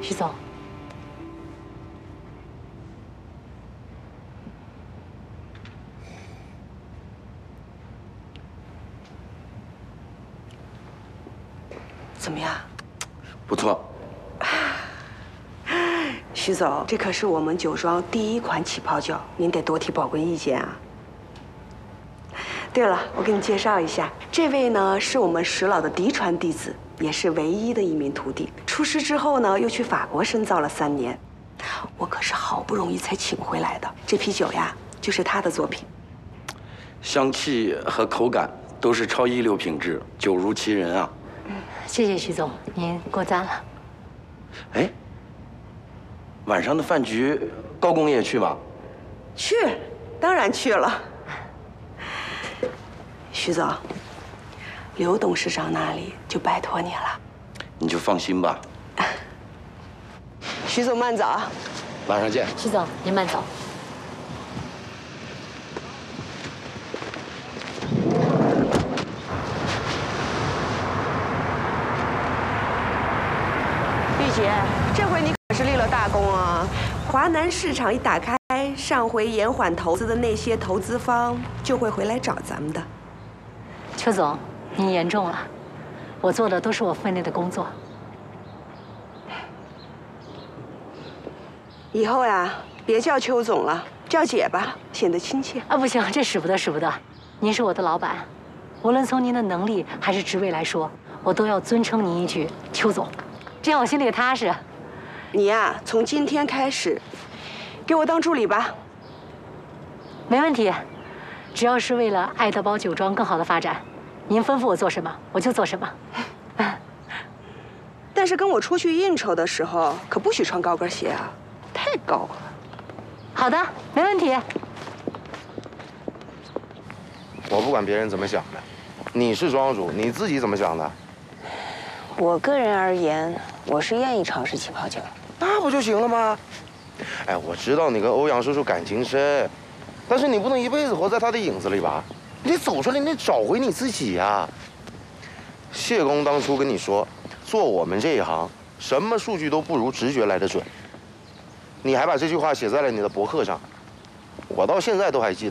徐总， 怎么样？ 不错。 徐总，这可是我们酒庄第1款起泡酒，您得多提宝贵意见啊。对了，我给你介绍一下，这位呢是我们石老的嫡传弟子，也是唯一的一名徒弟。出师之后呢，又去法国深造了3年，我可是好不容易才请回来的。这批酒呀，就是他的作品， 香气和口感都是超一流品质，酒如其人啊。 谢谢徐总，您过赞了。 哎，晚上的饭局，高公也去吗？ 去，当然去了。徐总，刘董事长那里就拜托你了。 你就放心吧。 徐总慢走。 晚上见。 徐总，您慢走。 玉姐，这回你可是立了大功啊！华南市场一打开，上回延缓投资的那些投资方就会回来找咱们的。 邱总，您言重了，我做的都是我分内的工作。 以后呀，别叫邱总了，叫姐吧，显得亲切。 啊，不行，这使不得，使不得。您是我的老板，无论从您的能力还是职位来说，我都要尊称您一句邱总，这样我心里也踏实。 你呀，从今天开始，给我当助理吧。 没问题，只要是为了爱德堡酒庄更好的发展，您吩咐我做什么，我就做什么。 但是跟我出去应酬的时候，可不许穿高跟鞋啊，太高了。 好的，没问题。 我不管别人怎么想的，你是庄主，你自己怎么想的？ 我个人而言，我是愿意尝试起泡酒。 那不就行了吗？哎，我知道你跟欧阳叔叔感情深，但是你不能一辈子活在他的影子里吧？你得走出来，你得找回你自己呀。谢公当初跟你说，做我们这一行，什么数据都不如直觉来的准。你还把这句话写在了你的博客上，我到现在都还记得。